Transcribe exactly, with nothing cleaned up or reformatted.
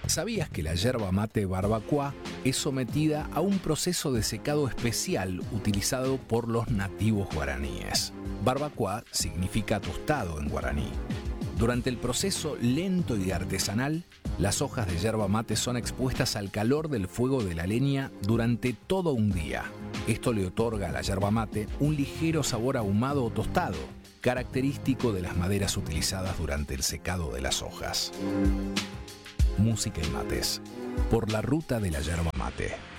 ¿Sabías que la yerba mate barbacoa es sometida a un proceso de secado especial utilizado por los nativos guaraníes? Barbacoa significa tostado en guaraní. Durante el proceso lento y artesanal, las hojas de yerba mate son expuestas al calor del fuego de la leña durante todo un día. Esto le otorga a la yerba mate un ligero sabor ahumado o tostado, característico de las maderas utilizadas durante el secado de las hojas. Música y mates, por la ruta de la yerba mate.